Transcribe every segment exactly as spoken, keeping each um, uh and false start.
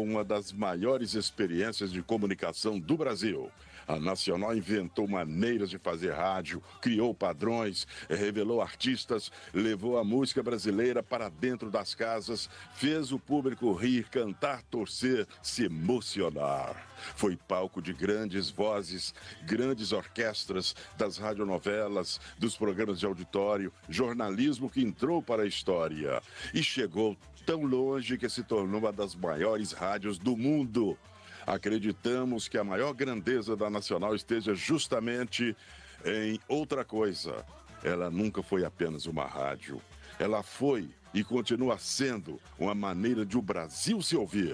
uma das maiores experiências de comunicação do Brasil. A Nacional inventou maneiras de fazer rádio, criou padrões, revelou artistas, levou a música brasileira para dentro das casas, fez o público rir, cantar, torcer, se emocionar. Foi palco de grandes vozes, grandes orquestras, das radionovelas, dos programas de auditório, jornalismo que entrou para a história. E chegou tão longe que se tornou uma das maiores rádios do mundo. Acreditamos que a maior grandeza da Nacional esteja justamente em outra coisa. Ela nunca foi apenas uma rádio. Ela foi e continua sendo uma maneira de o Brasil se ouvir.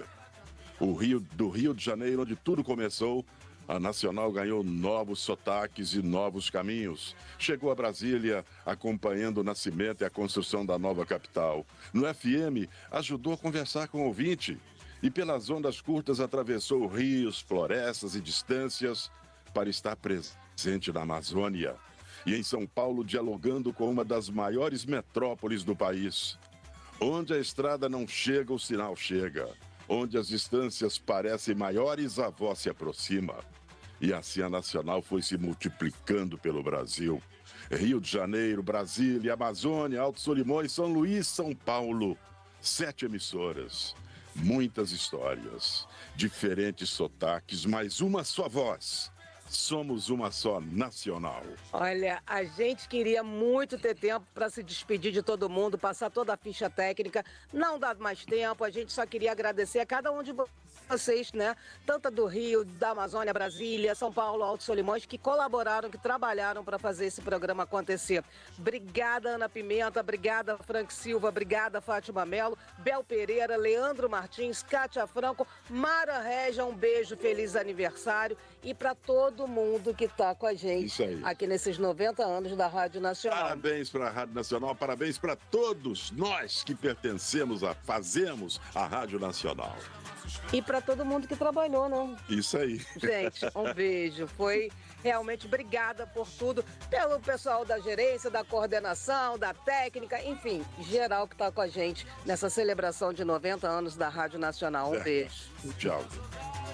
O Rio, do Rio de Janeiro, onde tudo começou, a Nacional ganhou novos sotaques e novos caminhos. Chegou a Brasília acompanhando o nascimento e a construção da nova capital. No F M, ajudou a conversar com o ouvinte. E pelas ondas curtas atravessou rios, florestas e distâncias para estar presente na Amazônia. E em São Paulo, dialogando com uma das maiores metrópoles do país. Onde a estrada não chega, o sinal chega. Onde as distâncias parecem maiores, a voz se aproxima. E assim a Nacional foi se multiplicando pelo Brasil. Rio de Janeiro, Brasília, Amazônia, Alto Solimões, São Luís, São Paulo. Sete emissoras. Muitas histórias, diferentes sotaques, mas uma só voz. Somos uma só Nacional. Olha, a gente queria muito ter tempo para se despedir de todo mundo, passar toda a ficha técnica. Não dá mais tempo, a gente só queria agradecer a cada um de vocês, né? Tanto do Rio, da Amazônia, Brasília, São Paulo, Alto Solimões, que colaboraram, que trabalharam para fazer esse programa acontecer. Obrigada, Ana Pimenta, obrigada, Frank Silva, obrigada, Fátima Melo, Bel Pereira, Leandro Martins, Kátia Franco, Mara Regia, um beijo, feliz aniversário. E para todo mundo que está com a gente aqui nesses noventa anos da Rádio Nacional. Parabéns para a Rádio Nacional, parabéns para todos nós que pertencemos a, fazemos a Rádio Nacional. E para todo mundo que trabalhou, né? Isso aí. Gente, um beijo. Foi realmente obrigada por tudo, pelo pessoal da gerência, da coordenação, da técnica, enfim, geral que está com a gente nessa celebração de noventa anos da Rádio Nacional. Um beijo. Tchau.